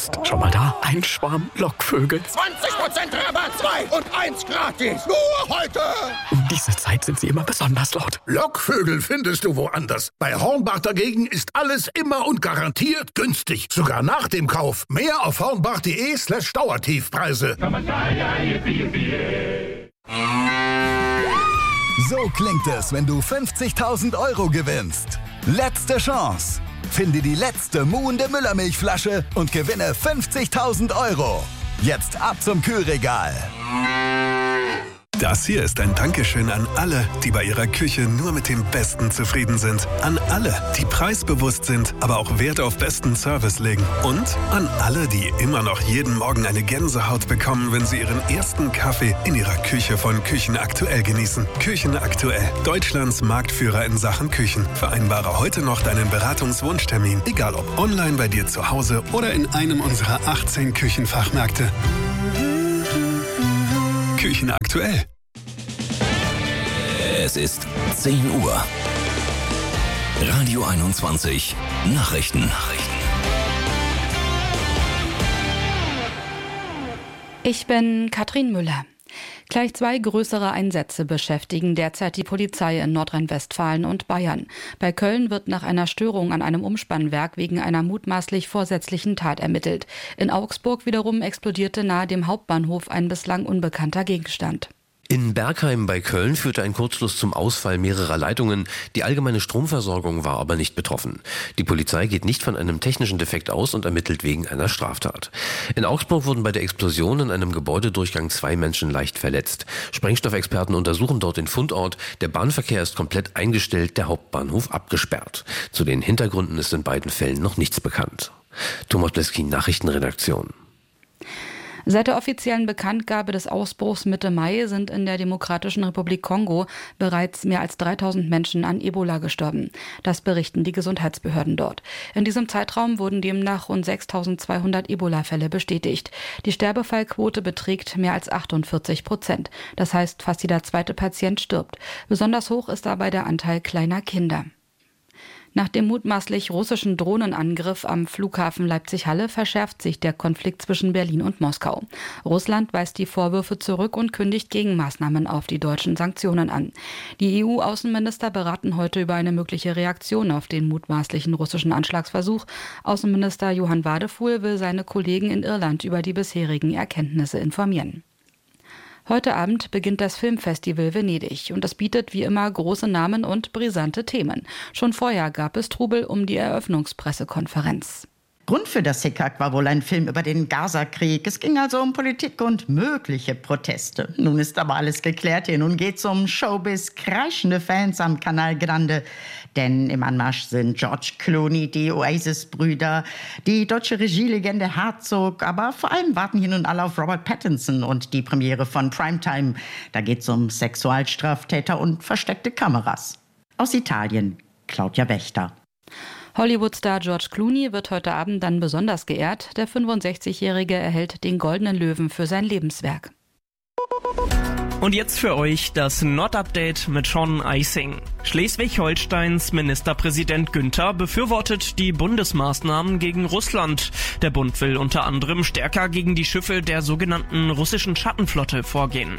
ist. Schau mal da, ein Schwarm Lockvögel. 20% Rabatt, 2 und 1 gratis. Nur heute. Um diese Zeit sind sie immer besonders laut. Lockvögel findest du woanders. Bei Hornbach dagegen ist alles immer und garantiert günstig. Sogar nach dem Kauf. Mehr auf hornbach.de/Dauertiefpreise. So klingt es, wenn du 50.000 € gewinnst. Letzte Chance. Finde die letzte muhende Müllermilchflasche und gewinne 50.000 €. Jetzt ab zum Kühlregal. Das hier ist ein Dankeschön an alle, die bei ihrer Küche nur mit dem Besten zufrieden sind. An alle, die preisbewusst sind, aber auch Wert auf besten Service legen. Und an alle, die immer noch jeden Morgen eine Gänsehaut bekommen, wenn sie ihren ersten Kaffee in ihrer Küche von Küchen Aktuell genießen. Küchen Aktuell, Deutschlands Marktführer in Sachen Küchen. Vereinbare heute noch deinen Beratungswunschtermin, egal ob online bei dir zu Hause oder in einem unserer 18 Küchenfachmärkte. Küchen Aktuell. Es ist 10 Uhr. Radio 21 Nachrichten. Ich bin Katrin Müller. Gleich 2 größere Einsätze beschäftigen derzeit die Polizei in Nordrhein-Westfalen und Bayern. Bei Köln wird nach einer Störung an einem Umspannwerk wegen einer mutmaßlich vorsätzlichen Tat ermittelt. In Augsburg wiederum explodierte nahe dem Hauptbahnhof ein bislang unbekannter Gegenstand. In Bergheim bei Köln führte ein Kurzschluss zum Ausfall mehrerer Leitungen. Die allgemeine Stromversorgung war aber nicht betroffen. Die Polizei geht nicht von einem technischen Defekt aus und ermittelt wegen einer Straftat. In Augsburg wurden bei der Explosion in einem Gebäudedurchgang 2 Menschen leicht verletzt. Sprengstoffexperten untersuchen dort den Fundort. Der Bahnverkehr ist komplett eingestellt, der Hauptbahnhof abgesperrt. Zu den Hintergründen ist in beiden Fällen noch nichts bekannt. Thomas Bleskin, Nachrichtenredaktion. Seit der offiziellen Bekanntgabe des Ausbruchs Mitte Mai sind in der Demokratischen Republik Kongo bereits mehr als 3000 Menschen an Ebola gestorben. Das berichten die Gesundheitsbehörden dort. In diesem Zeitraum wurden demnach rund 6200 Ebola-Fälle bestätigt. Die Sterbefallquote beträgt mehr als 48%. Das heißt, fast jeder zweite Patient stirbt. Besonders hoch ist dabei der Anteil kleiner Kinder. Nach dem mutmaßlich russischen Drohnenangriff am Flughafen Leipzig-Halle verschärft sich der Konflikt zwischen Berlin und Moskau. Russland weist die Vorwürfe zurück und kündigt Gegenmaßnahmen auf die deutschen Sanktionen an. Die EU-Außenminister beraten heute über eine mögliche Reaktion auf den mutmaßlichen russischen Anschlagsversuch. Außenminister Johann Wadefuhl will seine Kollegen in Irland über die bisherigen Erkenntnisse informieren. Heute Abend beginnt das Filmfestival Venedig und es bietet wie immer große Namen und brisante Themen. Schon vorher gab es Trubel um die Eröffnungspressekonferenz. Grund für das Hickhack war wohl ein Film über den Gaza-Krieg. Es ging also um Politik und mögliche Proteste. Nun ist aber alles geklärt hier. Nun geht's um Showbiz, kreischende Fans am Canal Grande. Denn im Anmarsch sind George Clooney, die Oasis-Brüder, die deutsche Regielegende Herzog. Aber vor allem warten hier nun alle auf Robert Pattinson und die Premiere von Primetime. Da geht's um Sexualstraftäter und versteckte Kameras. Aus Italien, Claudia Wächter. Hollywood-Star George Clooney wird heute Abend dann besonders geehrt. Der 65-Jährige erhält den Goldenen Löwen für sein Lebenswerk. Und jetzt für euch das Not-Update mit Sean Eising. Schleswig-Holsteins Ministerpräsident Günther befürwortet die Bundesmaßnahmen gegen Russland. Der Bund will unter anderem stärker gegen die Schiffe der sogenannten russischen Schattenflotte vorgehen.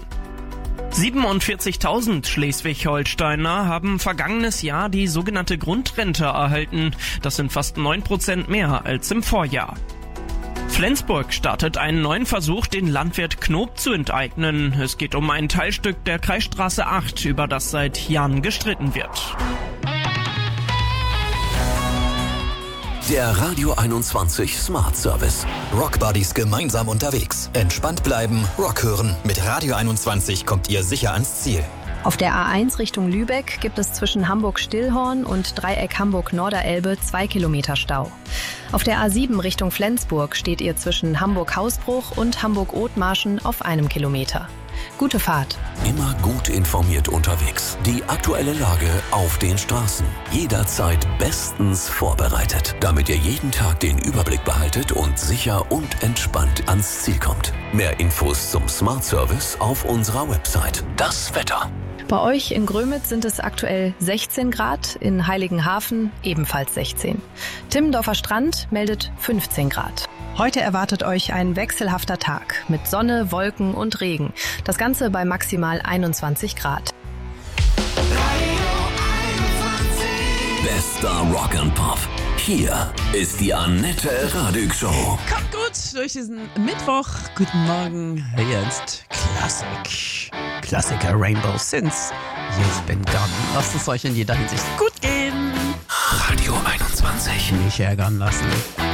47.000 Schleswig-Holsteiner haben vergangenes Jahr die sogenannte Grundrente erhalten. Das sind fast 9% mehr als im Vorjahr. Flensburg startet einen neuen Versuch, den Landwirt Knob zu enteignen. Es geht um ein Teilstück der Kreisstraße 8, über das seit Jahren gestritten wird. Der Radio 21 Smart Service. Rock Buddies gemeinsam unterwegs. Entspannt bleiben, Rock hören. Mit Radio 21 kommt ihr sicher ans Ziel. Auf der A1 Richtung Lübeck gibt es zwischen Hamburg-Stillhorn und Dreieck Hamburg-Norderelbe 2 Kilometer Stau. Auf der A7 Richtung Flensburg steht ihr zwischen Hamburg-Hausbruch und Hamburg-Othmarschen auf 1 Kilometer. Gute Fahrt. Immer gut informiert unterwegs. Die aktuelle Lage auf den Straßen. Jederzeit bestens vorbereitet, damit ihr jeden Tag den Überblick behaltet und sicher und entspannt ans Ziel kommt. Mehr Infos zum Smart Service auf unserer Website. Das Wetter. Bei euch in Grömitz sind es aktuell 16 Grad, in Heiligenhafen ebenfalls 16. Timmendorfer Strand meldet 15 Grad. Heute erwartet euch ein wechselhafter Tag mit Sonne, Wolken und Regen. Das Ganze bei maximal 21 Grad. Bester Rock and Pop. Hier ist die Annette Radig Show. Kommt gut durch diesen Mittwoch. Guten Morgen. Jetzt Klassiker Rainbow Since You've Been Gone. Lasst es euch in jeder Hinsicht gut gehen. Radio 21. Nicht ärgern lassen.